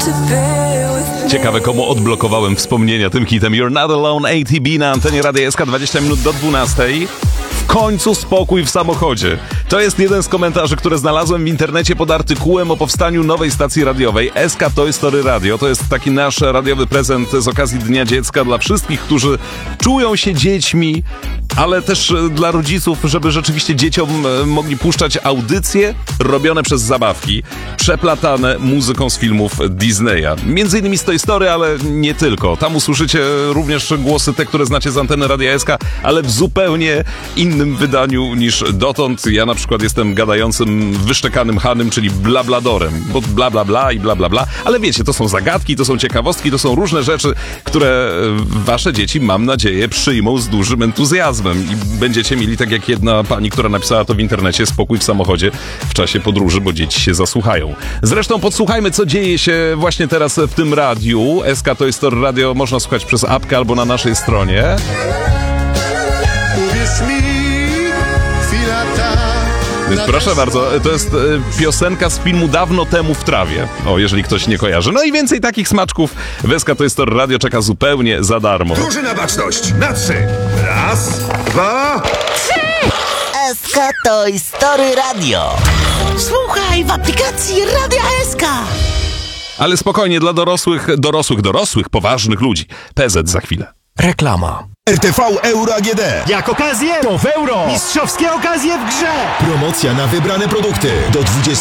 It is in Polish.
Ciekawe, komu odblokowałem wspomnienia tym hitem You're Not Alone ATB na antenie Radia SK 20 minut do 12. W końcu spokój w samochodzie. To jest jeden z komentarzy, które znalazłem w internecie pod artykułem o powstaniu nowej stacji radiowej SK Toy Story Radio. To jest taki nasz radiowy prezent z okazji Dnia Dziecka dla wszystkich, którzy czują się dziećmi, ale też dla rodziców, żeby rzeczywiście dzieciom mogli puszczać audycje robione przez zabawki, przeplatane muzyką z filmów Disneya. Między innymi z Toy Story, ale nie tylko. Tam usłyszycie również głosy te, które znacie z anteny Radia SK, ale w zupełnie innym wydaniu niż dotąd. Ja na przykład jestem gadającym, wyszczekanym Hanem, czyli blabladorem, bo bla bla bla i bla bla bla, ale wiecie, to są zagadki, to są ciekawostki, to są różne rzeczy, które wasze dzieci, mam nadzieję, przyjmą z dużym entuzjazmem i będziecie mieli, tak jak jedna pani, która napisała to w internecie, spokój w samochodzie w czasie podróży, bo dzieci się zasłuchają. Zresztą podsłuchajmy, co dzieje się właśnie teraz w tym radiu. SK Toy Story Radio można słuchać przez apkę albo na naszej stronie. Proszę bardzo, to jest piosenka z filmu Dawno temu w trawie. O, jeżeli ktoś nie kojarzy. No i więcej takich smaczków w SK Toy Story Radio czeka zupełnie za darmo. Drużyna baczność, na 3. Raz, 2, 3. SK Toy Story Radio. Słuchaj w aplikacji Radia SK. Ale spokojnie, dla dorosłych, poważnych ludzi. PZ za chwilę. Reklama. RTV Euro AGD. Jak okazję, to w euro. Mistrzowskie okazje w grze. Promocja na wybrane produkty do 20